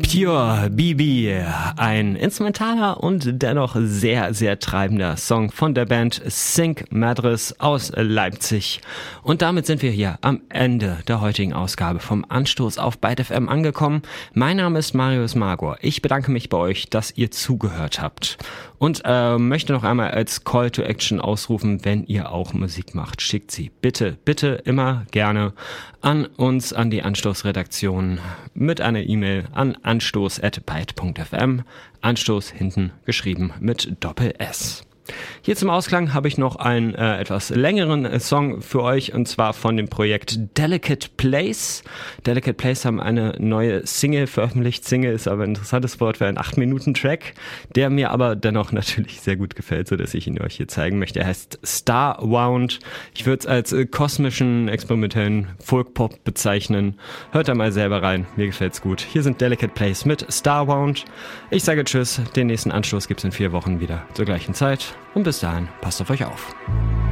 Pure BB, ein instrumentaler und dennoch sehr, sehr treibender Song von der Band Cinq Madres aus Leipzig. Und damit sind wir hier am Ende der heutigen Ausgabe vom Anstoß auf Byte FM angekommen. Mein Name ist Marius Magor. Ich bedanke mich bei euch, dass ihr zugehört habt. Und möchte noch einmal als Call to Action ausrufen, wenn ihr auch Musik macht, schickt sie bitte, bitte immer gerne an uns, an die Anstoß-Redaktion mit einer E-Mail an anstoß@byte.fm. Anstoß hinten geschrieben mit Doppel-S. Hier zum Ausklang habe ich noch einen etwas längeren Song für euch, und zwar von dem Projekt Delicate Place. Delicate Place haben eine neue Single veröffentlicht. Single ist aber ein interessantes Wort für einen 8-Minuten-Track, der mir aber dennoch natürlich sehr gut gefällt, sodass ich ihn euch hier zeigen möchte. Er heißt Starwound. Ich würde es als kosmischen, experimentellen Folk-Pop bezeichnen. Hört da mal selber rein, mir gefällt's gut. Hier sind Delicate Place mit Starwound. Ich sage Tschüss, den nächsten Anstoß gibt's in 4 Wochen wieder zur gleichen Zeit. Und bis dahin, passt auf euch auf.